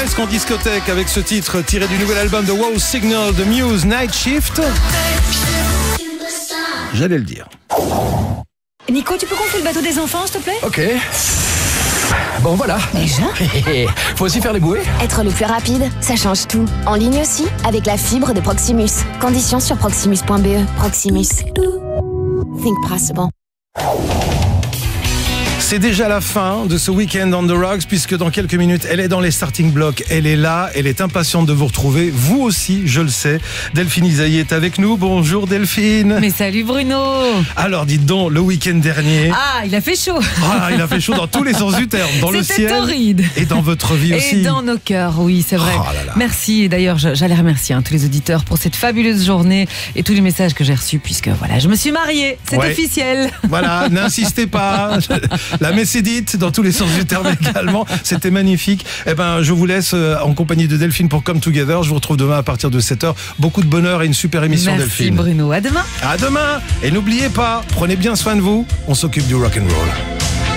presque en discothèque avec ce titre tiré du nouvel album de Wow Signal de Muse, Night Shift. J'allais le dire. Nico, tu peux gonfler le bateau des enfants, s'il te plaît? Ok. Bon voilà. Déjà? Faut aussi faire les bouées. Être le plus rapide, ça change tout. En ligne aussi, avec la fibre de Proximus. Conditions sur proximus.be. Proximus. Think possible. C'est déjà la fin de ce Week-end on the Rocks, puisque dans quelques minutes, elle est dans les starting blocks. Elle est là, elle est impatiente de vous retrouver. Vous aussi, je le sais. Delphine Isaïe est avec nous. Bonjour Delphine. Mais salut Bruno. Alors dites donc, le week-end dernier... Ah, il a fait chaud. Ah, il a fait chaud dans tous les sens du terme. Dans le ciel. C'était torride. Et dans votre vie aussi. Et dans nos cœurs, oui, c'est vrai. Oh là là. Merci. Et d'ailleurs, j'allais remercier tous les auditeurs pour cette fabuleuse journée et tous les messages que j'ai reçus, puisque voilà, je me suis mariée. C'est officiel. Voilà, n'insistez pas. La messe est dite dans tous les sens du terme également. C'était magnifique. Eh ben, je vous laisse en compagnie de Delphine pour Come Together. Je vous retrouve demain à partir de 7h. Beaucoup de bonheur et une super émission, Delphine. Merci Bruno. À demain. À demain. Et n'oubliez pas, prenez bien soin de vous. On s'occupe du rock'n'roll.